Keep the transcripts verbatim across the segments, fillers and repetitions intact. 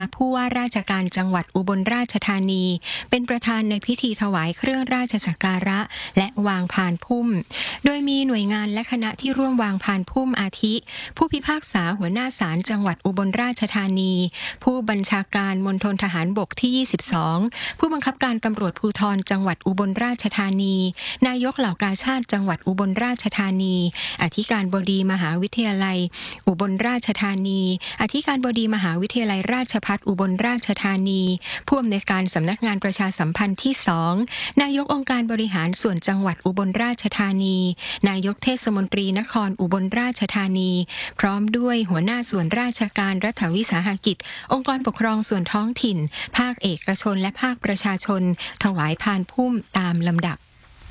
ผู้ว่าราชการจังหวัดอุบลราชธานีเป็นประธานในพิธีถวายเครื่องราชสักการะและวางพานพุ่มโดยมีหน่วยงานและคณะที่ร่วมวางพานพุ่มอาทิผู้พิพากษาหัวหน้าศาลจังหวัดอุบลราชธานีผู้บัญชาการมณฑลทหารบกที่ยี่สิบสองผู้บังคับการตำรวจภูธรจังหวัดอุบลราชธานีนายกเหล่ากาชาดจังหวัดอุบลราชธานีอธิการบดีมหาวิทยาลัยอุบลราชธานีอธิการบดีมหาวิทยาลัยราชภัฏอุบลราชธานีผู้อำนวยการสำนักงานประชาสัมพันธ์ที่สองนายกองค์การบริหารส่วนจังหวัดอุบลราชธานีนายกเทศมนตรีนครอุบลราชธานีพร้อมด้วยหัวหน้าส่วนราชการรัฐวิสาหกิจองค์กรปกครองส่วนท้องถิ่นภาคเอกชนและภาคประชาชนถวายพานพุ่มตามลำดับ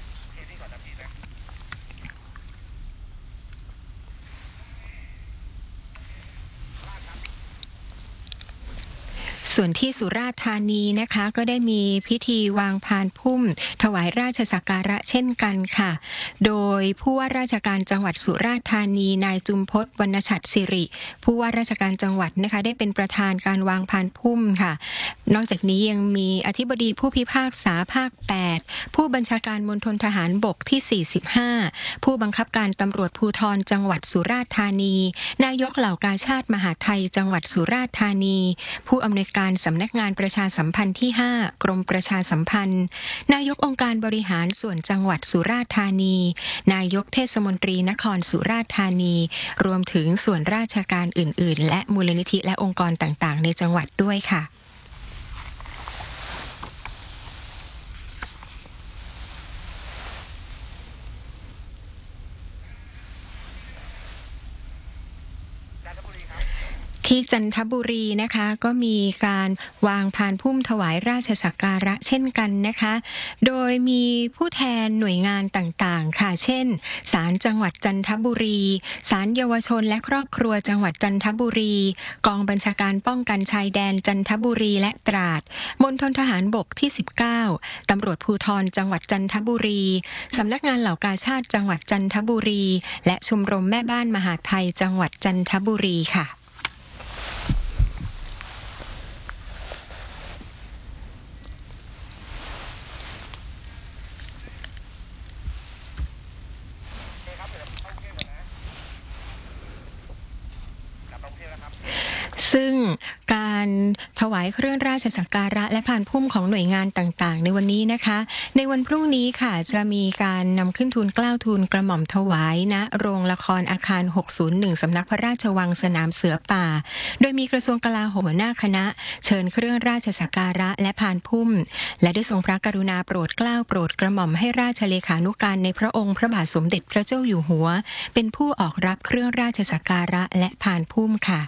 ส่วนที่สุราษฎร์ธานีนะคะก็ได้มีพิธีวางพานพุ่มถวายราชสักการะเช่นกันค่ะโดยผู้ว่าราชการจังหวัดสุราษฎร์ธานีนายจุมพจน์วรรณฉัตรสิริผู้ว่าราชการจังหวัดนะคะได้เป็นประธานการวางพานพุ่มค่ะนอกจากนี้ยังมีอธิบดีผู้พิพากษาภาคแปดผู้บัญชาการมณฑลทหารบกที่สี่สิบห้าผู้บังคับการตำรวจภูธรจังหวัดสุราษฎร์ธานีนายกเหล่ากาชาดมหาดไทยจังหวัดสุราษฎร์ธานีผู้อำนวยการสำนักงานประชาสัมพันธ์ที่ห้ากรมประชาสัมพันธ์นายกองค์การบริหารส่วนจังหวัดสุราษฎร์ธานีนายกเทศมนตรีนครสุราษฎร์ธานีรวมถึงส่วนราชการอื่นๆและมูลนิธิและองค์กรต่างๆในจังหวัดด้วยค่ะที่จันทบุรีนะคะก็มีการวางพานพุ่มถวายราชสักการะเช่นกันนะคะโดยมีผู้แทนหน่วยงานต่างๆค่ะเช่นศาลจังหวัดจันทบุรีศาลเยาวชนและครอบครัวจังหวัดจันทบุรีกองบัญชาการป้องกันชายแดนจันทบุรีและตราดมณฑลทหารบกที่สิบเก้าตำรวจภูธรจังหวัดจันทบุรีสำนักงานเหล่ากาชาดจังหวัดจันทบุรีและชมรมแม่บ้านมหาดไทยจังหวัดจันทบุรีค่ะซึ่งการถวายเครื่องราชสักการะและพานพุ่มของหน่วยงานต่างๆในวันนี้นะคะในวันพรุ่งนี้ค่ะจะมีการนำขึ้นทูลเกล้าทูลกระหม่อมถวายณโรงละครอาคารหกศูนย์หนึ่งสำนักพระราชวังสนามเสือป่าโดยมีกระทรวงกลาโหมหัวหน้าคณะเชิญเครื่องราชสักการะและพานพุ่มและได้ทรงพระกรุณาโปรดเกล้าโปรดกระหม่อมให้ราชเลขานุการในพระองค์พระบาทสมเด็จพระเจ้าอยู่หัวเป็นผู้ออกรับเครื่องราชสักการะและพานพุ่มค่ะ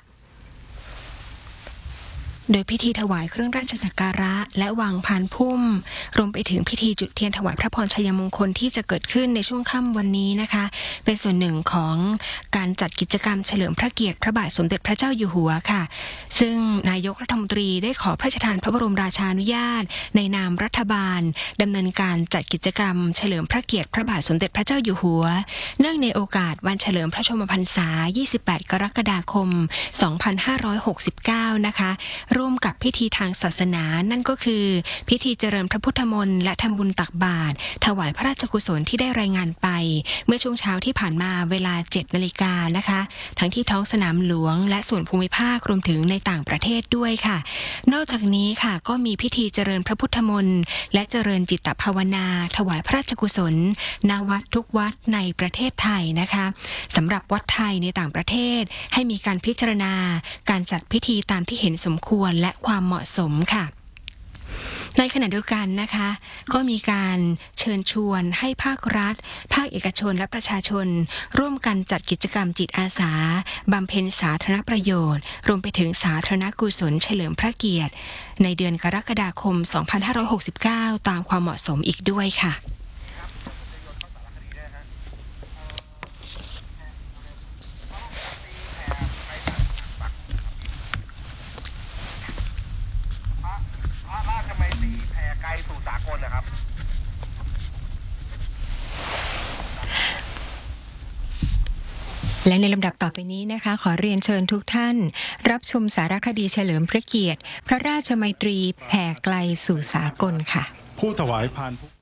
โดยพิธีถวายเครื่องราชสักการะและวางพานพุ่มรวมไปถึงพิธีจุดเทียนถวายพระพรชัยมงคลที่จะเกิดขึ้นในช่วงค่ำวันนี้นะคะเป็นส่วนหนึ่งของการจัดกิจกรรมเฉลิมพระเกียรติพระบาทสมเด็จพระเจ้าอยู่หัวค่ะซึ่งนายกรัฐมนตรีได้ขอพระราชทานพระบรมราชานุญาตในนามรัฐบาลดำเนินการจัดกิจกรรมเฉลิมพระเกียรติพระบาทสมเด็จพระเจ้าอยู่หัวเนื่องในโอกาสวันเฉลิมพระชนมพรรษายี่สิบแปดกรกฎาคมสองพันห้าร้อยหกสิบเก้านะคะร่วมกับพิธีทางศาสนานั่นก็คือพิธีเจริญพระพุทธมนต์และทำบุญตักบาตรถวายพระราชกุศลที่ได้รายงานไปเมื่อช่วงเช้าที่ผ่านมาเวลา เจ็ดนาฬิกานะคะทั้งที่ท้องสนามหลวงและส่วนภูมิภาครวมถึงในต่างประเทศด้วยค่ะนอกจากนี้ค่ะก็มีพิธีเจริญพระพุทธมนต์และเจริญจิตตภาวนาถวายพระราชกุศลณวัดทุกวัดในประเทศไทยนะคะสำหรับวัดไทยในต่างประเทศให้มีการพิจารณาการจัดพิธีตามที่เห็นสมควรและความเหมาะสมค่ะในขณะเดียวกันนะคะก็มีการเชิญชวนให้ภาครัฐภาคเอกชนและประชาชนร่วมกันจัดกิจกรรมจิตอาสาบำเพ็ญสาธารณประโยชน์รวมไปถึงสาธารณกุศลเฉลิมพระเกียรติในเดือนกรกฎาคมสองพันห้าร้อยหกสิบเก้าตามความเหมาะสมอีกด้วยค่ะสู่สากลนะครับคและในลำดับต่อไปนี้นะคะขอเรียนเชิญทุกท่านรับชมสารคดีเฉลิมพระเกียรติพระราชมัยตรีแผ่ไกลสู่สากลค่ะผู้ถวายพาน